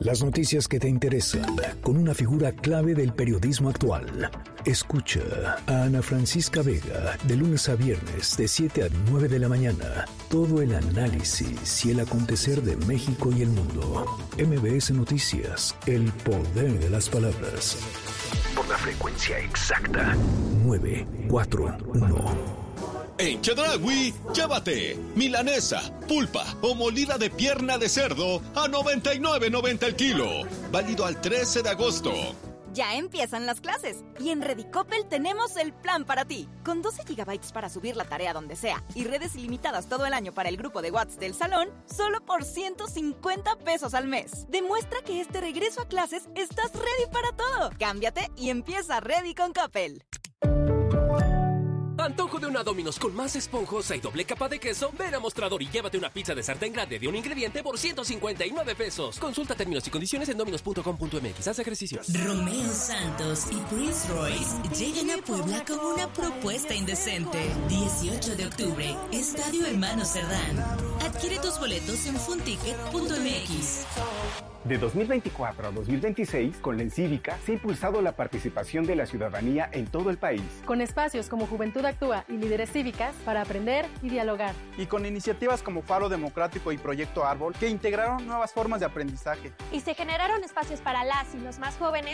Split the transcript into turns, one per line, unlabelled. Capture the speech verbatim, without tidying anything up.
Las noticias que te interesan, con una figura clave del periodismo actual. Escucha a Ana Francisca Vega de lunes a viernes de siete a nueve de la mañana. Todo el análisis y el acontecer de México y el mundo. M B S Noticias, el poder de las palabras. Por la frecuencia exacta, nueve cuatro uno.
En Chedraui, llévate milanesa, pulpa o molida de pierna de cerdo a noventa y nueve noventa el kilo. Válido al trece de agosto.
Ya empiezan las clases y en Redicopel tenemos el plan para ti. Con doce gigabytes para subir la tarea donde sea y redes ilimitadas todo el año para el grupo de WhatsApp del salón, solo por ciento cincuenta pesos al mes. Demuestra que este regreso a clases estás ready para todo. Cámbiate y empieza Ready con Coppel.
Antojo de una Domino's con más esponjosa y doble capa de queso. Ven a Mostrador y llévate una pizza de sartén grande de un ingrediente por ciento cincuenta y nueve pesos. Consulta términos y condiciones en dominos punto com punto m x. Haz ejercicios.
Romeo Santos y Prince Royce llegan a Puebla con una propuesta indecente. dieciocho de octubre, Estadio Hermano Cerdán. Adquiere tus boletos en funticket punto m x.
De dos mil veinticuatro a dos mil veintiséis, con la Encívica se ha impulsado la participación de la ciudadanía en todo el país.
Con espacios como Juventud Actúa y Líderes Cívicas para aprender y dialogar.
Y con iniciativas como Faro Democrático y Proyecto Árbol que integraron nuevas formas de aprendizaje.
Y se generaron espacios para las y los más jóvenes